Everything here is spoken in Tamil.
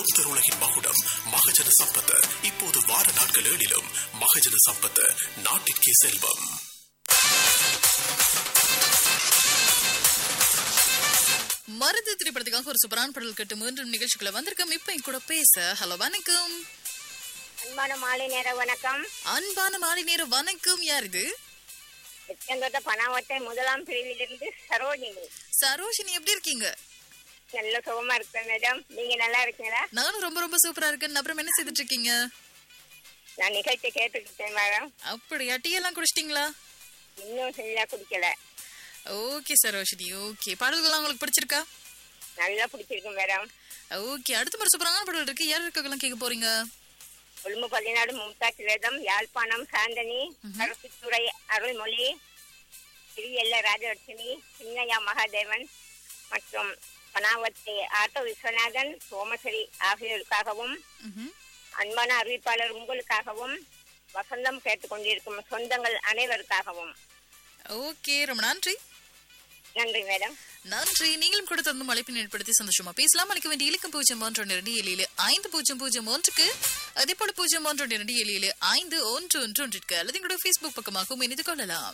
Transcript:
லோக்தர் உலகின் மகுடம் மகஜன சம்பத் இப்போது வார நாட்கள் 7 மகஜன சம்பத் நாட்டிற்கே செல்வம். மருந்து திரைப்படத்துக்காக ஒரு சூப்பரான பாடல் கேட்டு மீண்டும் நிகழ்ச்சிக்குள்ள வந்திருக்கோம். இப்ப என் கூட பேச ஹலோ வணக்கம். அன்பான மாலை நேர வணக்கம். அன்பான மாலை நேர வணக்கம். யார் இது? பனாவட்டை முதலாம் பிரிவிலிருந்து சரோஜினி. சரோஜினி எப்படி இருக்கீங்க? நல்ல சுகமா இருக்கேன் மேடம். நீங்க நல்லா இருக்கீங்களா? நானும் ரொம்ப ரொம்ப சூப்பரா இருக்கேன். அப்புறம் என்ன செய்துட்டு இருக்கீங்க? நான் நிகழ்ச்சி கேட்டுக்கிட்டேன் மேடம். அப்படியா? டீ எல்லாம் குடிச்சிட்டீங்களா? இன்னும் சரியா குடிக்கல. ஓகே சரோஜினி. ஓகே, பாடல்கள்லாம் உங்களுக்கு பிடிச்சிருக்கா? நல்லா பிடிச்சிருக்கு மேடம். ஓகே, அடுத்த ஒரு சூப்பரான பாடல் இருக்கு. யார் இருக்கலாம் கேட்க போறீங்க? கொழும்பு 14 மும்தாஜ் வேதம், யாழ்ப்பாணம் சாந்தனி, கருப்புத்துறை அருள்மொழி, திரியல்ல ராஜலட்சுமி, சின்னையா மகாதேவன் மற்றும் பனாவத்தை ஆட்டோ விஸ்வநாதன், சோமஸ்வரி ஆகியோருக்காகவும், அன்பான அறிவிப்பாளர் உங்களுக்காகவும், வசந்தம் கேட்டுக்கொண்டிருக்கும் சொந்தங்கள் அனைவருக்காகவும். ஓகே, ரொம்ப நன்றி. நன்றி மேடம். நன்றி. நீங்களும் கூட தந்தும் அழைப்பினை ஏற்படுத்தி சந்தோஷமா பேசலாம். அளிக்க வேண்டிய இலக்கம் 01227 அதே போல 01227 அல்லது எங்களோட Facebook பக்கமாகவும் இணைந்து கொள்ளலாம்.